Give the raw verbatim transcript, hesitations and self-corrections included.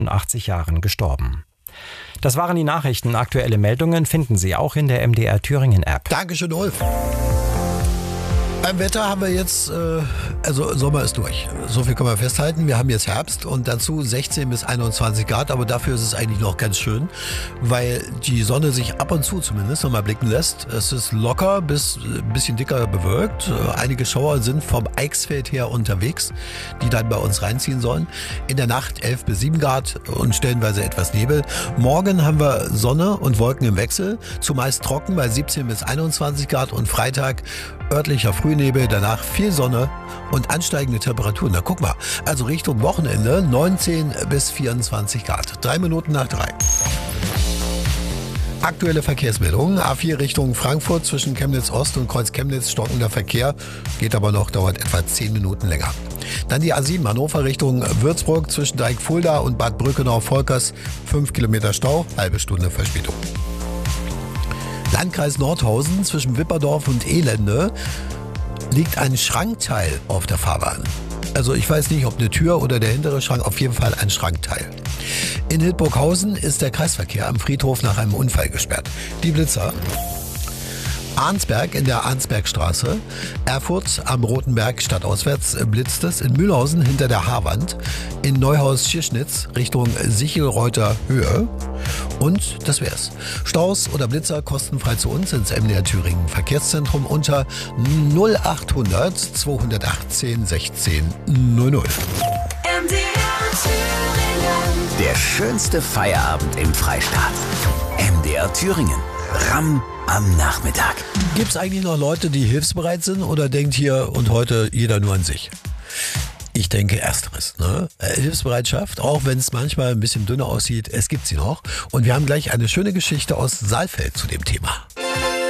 achtzig Jahren gestorben. Das waren die Nachrichten. Aktuelle Meldungen finden Sie auch in der M D R Thüringen App. Dankeschön, Ulf. Beim Wetter haben wir jetzt, äh, also Sommer ist durch. So viel können wir festhalten. Wir haben jetzt Herbst und dazu sechzehn bis einundzwanzig Grad, aber dafür ist es eigentlich noch ganz schön, weil die Sonne sich ab und zu zumindest nochmal blicken lässt. Es ist locker bis ein bisschen dicker bewölkt. Einige Schauer sind vom Eichsfeld her unterwegs, die dann bei uns reinziehen sollen. In der Nacht elf bis sieben Grad und stellenweise etwas Nebel. Morgen haben wir Sonne und Wolken im Wechsel, zumeist trocken bei siebzehn bis einundzwanzig Grad und Freitag örtlicher Frühnebel, danach viel Sonne und ansteigende Temperaturen. Na guck mal, also Richtung Wochenende neunzehn bis vierundzwanzig Grad. Drei Minuten nach drei. Aktuelle Verkehrsmeldungen. A vier Richtung Frankfurt zwischen Chemnitz Ost und Kreuz Chemnitz stockender Verkehr. Geht aber noch, dauert etwa zehn Minuten länger. Dann die A sieben Hannover Richtung Würzburg zwischen Dijk-Fulda und Bad Brückenau-Volkers. fünf Kilometer Stau, halbe Stunde Verspätung. Landkreis Nordhausen zwischen Wipperdorf und Elende liegt ein Schrankteil auf der Fahrbahn. Also ich weiß nicht, ob eine Tür oder der hintere Schrank, auf jeden Fall ein Schrankteil. In Hildburghausen ist der Kreisverkehr am Friedhof nach einem Unfall gesperrt. Die Blitzer. Arnsberg in der Arnsbergstraße, Erfurt am Roten Berg stadtauswärts blitzt es, in Mühlhausen hinter der Haarwand, in Neuhaus-Schirschnitz Richtung Sichelreuther Höhe und das wär's. Staus oder Blitzer kostenfrei zu uns ins M D R Thüringen Verkehrszentrum unter null achthundert zweihundertachtzehn sechzehn null null. M D R Thüringen. Der schönste Feierabend im Freistaat. M D R Thüringen. Ramm am Nachmittag. Gibt's eigentlich noch Leute, die hilfsbereit sind oder denkt hier und heute jeder nur an sich? Ich denke ersteres. Ne? Hilfsbereitschaft, auch wenn es manchmal ein bisschen dünner aussieht, es gibt sie noch. Und wir haben gleich eine schöne Geschichte aus Saalfeld zu dem Thema.